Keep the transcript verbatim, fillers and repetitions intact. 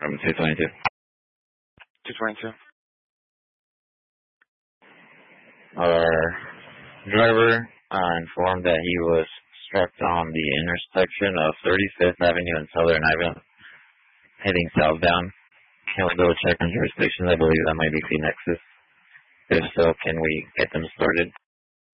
From two twenty-two. two twenty-two. Our driver uh, informed that he was struck on the intersection of thirty-fifth Avenue and Southern Avenue, heading southbound. Can we double check on jurisdictions? I believe that might be Phoenix's. If so, can we get them started?